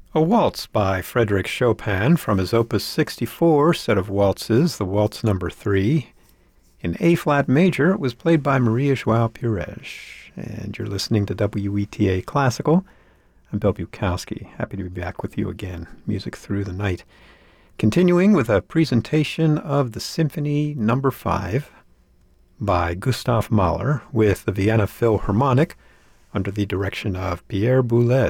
A Waltz by Frédéric Chopin from his Opus 64 set of waltzes, the Waltz Number 3. In A-flat major, it was played by Maria João Pires. And you're listening to WETA Classical. I'm Bill Bukowski. Happy to be back with you again. Music through the night. Continuing with a presentation of the Symphony Number 5 by Gustav Mahler with the Vienna Philharmonic under the direction of Pierre Boulez.